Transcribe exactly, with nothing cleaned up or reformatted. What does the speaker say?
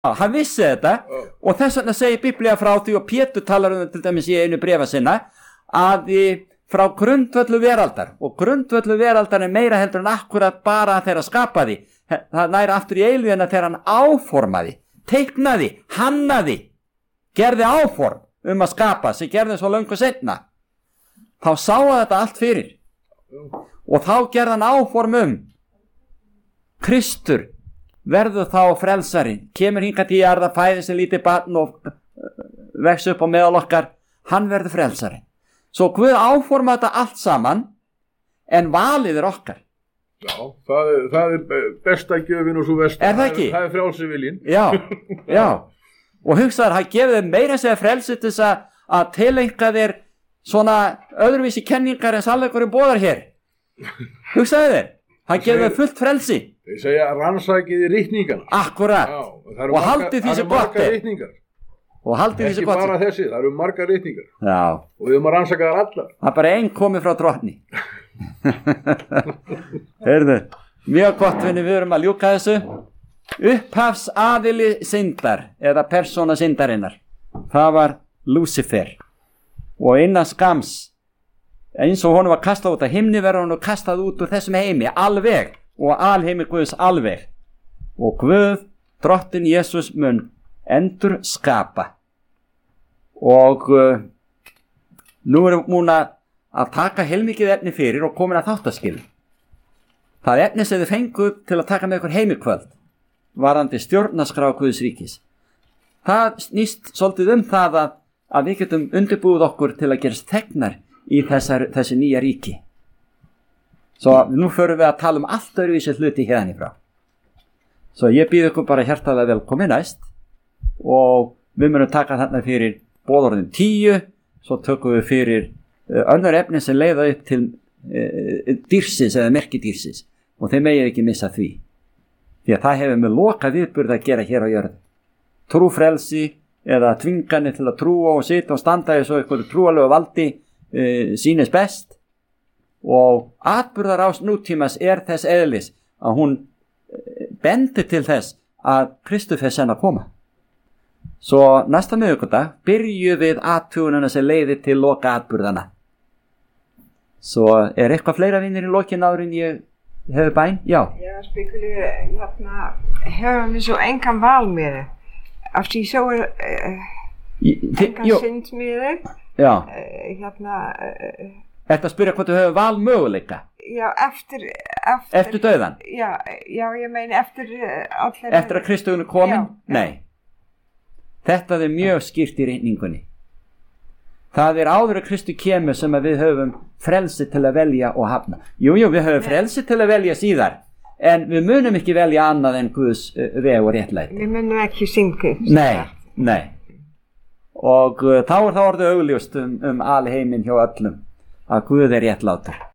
hann vissi þetta Já. og þess vegna segir Biblía frá því og Pétur talar um til dæmis í einu bréfa sinna að í, frá grundvöllu veraldar og grundvöllu veraldar er meira heldur en akkurat bara þegar skapaði það næri aftur í eilíðina þegar hann áformaði, teiknaði, hannaði, gerði áform um að skapa sem gerði svo löngu seinna þá sá að þetta allt fyrir og þá gerði hann áform um Kristur verður þá frelsari, kemur hingað til jarða, fæðir sem lítið barn og vex upp á meðal okkar, hann verður frelsari. Svo Guð áforma þetta allt saman, en valið er okkar. Já, það er, það er besta gjöfin og svo versta. Er það ekki? Það er frjálsi viljinn. Já, já. Og hugsaður, hann gefið þeim meira að segja frelsi til þess að, að tileinka þér svona öðruvísi kenningar en sannleikurinn boðar hér. Hugsaðu þér, hann gefið þeim fullt frelsi. Þeir segja rannsakið í ritningana. Akkurat. Já, og haldið því sem gott er. Og haldið því sem gott er. Ekki bara þessi, það eru margar ritningar. Já. Og við höfum að rannsaka þar allar. Það er bara einn komið frá drottni. Heyrðu, mjög gott vinni, við erum að ljúka þessu. Upphafs aðili syndar, eða persóna syndarinnar. Það var Lúsifer. Og innan skams, eins og honum var kastað út af himni, verður honum kastað út úr þessum heimi, alveg. Og alheimi Guðs alveg og Guð, drottin Jesús mun endur skapa og uh, nú erum við múin að taka heilmikið efni fyrir og komin að þáttaskil það efni sem þið fenguð til að taka með ykkur heimikvöld varandi stjórnarskrá Guðs ríkis það snýst svolítið um það að, að við getum undirbúið okkur til að gerast þegnar í þessar, þessi nýja ríki. Svo nú förum við að tala um allt öðruvísi hluti hérna í frá. Svo ég býð ykkur bara hjartalega velkomin næst og við munum taka þarna fyrir boðorðin tíu, svo tökum við fyrir uh, önnur efni sem leiða upp til uh, dýrsins eða merki dýrsins og þeir megið ekki missa því. Því að það hefur með loka viðburð að gera hér á jörðu. Trúfrelsi eða tvingani til að trúa og sitja og standa í svo eitthvað trúalegu valdi uh, sýnist best. Og atburðarás nútímas er þess eðlis að hún bendir til þess að Kristus er senn að koma. Svo næsta miðvikudag byrjuð við athugunina sem leiðir til loka atburðana. Svo er eitthvað fleira vinnir í lokin áður en ég hefur bæn? Já. Ja, spekuleer, hérna, höfum við svo engan val með það. Af því svo er uh, engan synd með það. Já. Uh, hérna... Uh, Þetta að spyrja hvort þú hefur val möguleika? Já, eftir... Eftir, eftir dauðan? Já, já, ég meina eftir... Uh, allir, eftir að Kristurinn er komin? Já, Nei. Já. Þetta er mjög skýrt í reyningunni. Það er áður að Kristur kemur sem að við höfum frelsi til að velja og hafna. Jú, jú, við höfum frelsi til að velja síðar. En við munum ekki velja annað en Guðs uh, veg og réttlæti. Við munum ekki syngu. Nei, nei. Og uh, þá er það orðið augljóst um, um alheiminn hjá öllum. Að Guð er réttlátur.